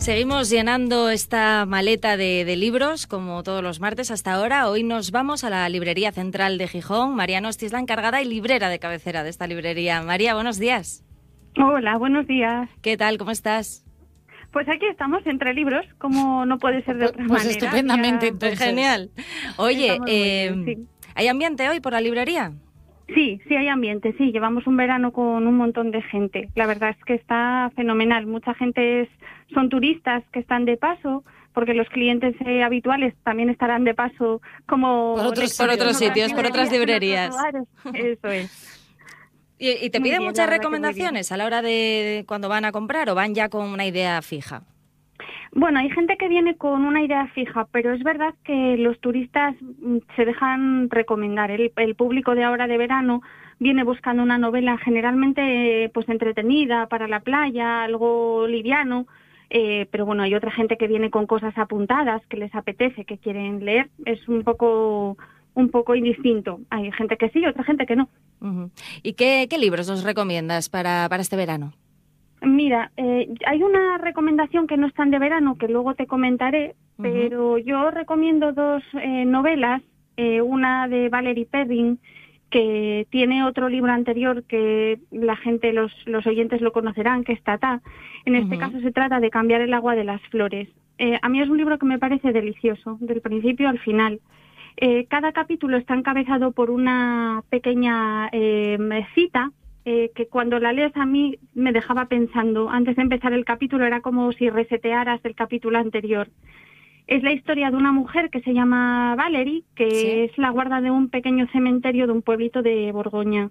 Seguimos llenando esta maleta de libros, como todos los martes hasta ahora. Hoy nos vamos a la Librería Central de Gijón. María Nosti es la encargada y librera de cabecera de esta librería. María, buenos días. Hola, buenos días. ¿Qué tal? ¿Cómo estás? Pues aquí estamos, entre libros, como no puede ser de otra manera. Pues estupendamente, entonces. Genial. Oye, bien, sí. ¿Hay ambiente hoy por la librería? Sí, hay ambiente, sí. Llevamos un verano con un montón de gente. La verdad es que está fenomenal. Mucha gente son turistas que están de paso, porque los clientes habituales también estarán de paso como... Por otros sitios, por otras librerías. Eso es. ¿Y te piden muchas recomendaciones a la hora de cuando van a comprar o van ya con una idea fija? Bueno, hay gente que viene con una idea fija, pero es verdad que los turistas se dejan recomendar. El público de ahora de verano viene buscando una novela generalmente pues entretenida para la playa, algo liviano, pero bueno, hay otra gente que viene con cosas apuntadas que les apetece, que quieren leer. Es un poco indistinto. Hay gente que sí, otra gente que no. Uh-huh. ¿Y qué libros nos recomiendas para este verano? Mira, hay una recomendación que no es tan de verano, que luego te comentaré, pero yo recomiendo dos novelas, una de Valerie Perrin, que tiene otro libro anterior que la gente, los oyentes lo conocerán, que es Tatá. En este caso se trata de Cambiar el agua de las flores. A mí es un libro que me parece delicioso, del principio al final. Cada capítulo está encabezado por una pequeña cita, que cuando la lees a mí me dejaba pensando. Antes de empezar el capítulo era como si resetearas el capítulo anterior. Es la historia de una mujer que se llama Valerie, que es la guarda de un pequeño cementerio de un pueblito de Borgoña.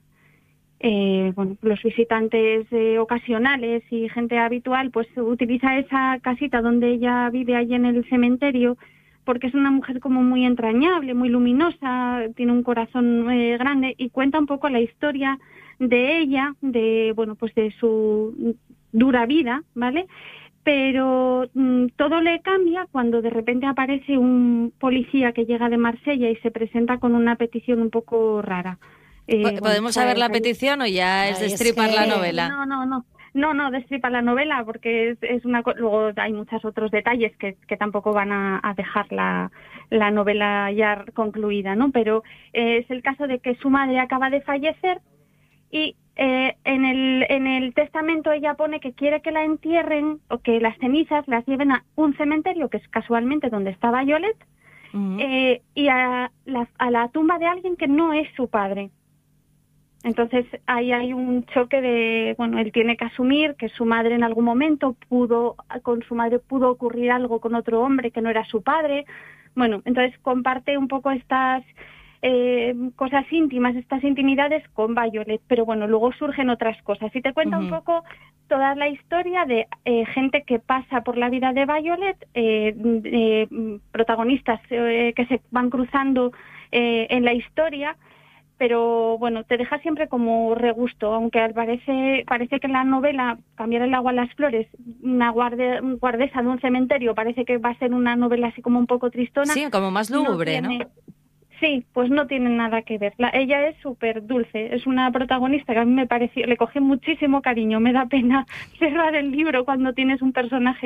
Los visitantes ocasionales y gente habitual pues utiliza esa casita donde ella vive allí en el cementerio, porque es una mujer como muy entrañable, muy luminosa, tiene un corazón grande, y cuenta un poco la historia de ella, de su dura vida, ¿vale? Pero todo le cambia cuando de repente aparece un policía que llega de Marsella y se presenta con una petición un poco rara. ¿Podemos saber la petición o ya es destripar la novela? No, destripa la novela, porque es una... Luego hay muchos otros detalles que tampoco van a dejar la novela ya concluida, ¿no? Pero es el caso de que su madre acaba de fallecer y en el testamento ella pone que quiere que la entierren o que las cenizas las lleven a un cementerio, que es casualmente donde está Violet, y a la tumba de alguien que no es su padre. Entonces ahí hay un choque de, él tiene que asumir que su madre en algún momento pudo ocurrir algo con otro hombre que no era su padre. Bueno, entonces comparte un poco estas cosas íntimas, estas intimidades con Violet, pero luego surgen otras cosas. Y te cuenta un poco toda la historia de gente que pasa por la vida de Violet, protagonistas que se van cruzando en la historia. Pero te deja siempre como regusto, aunque parece que en la novela Cambiar el agua a las flores, una guardesa de un cementerio, parece que va a ser una novela así como un poco tristona. Sí, como más lúgubre, ¿no? Sí, pues no tiene nada que ver. Ella es súper dulce, es una protagonista que a mí me pareció, le cogí muchísimo cariño. Me da pena cerrar el libro cuando tienes un personaje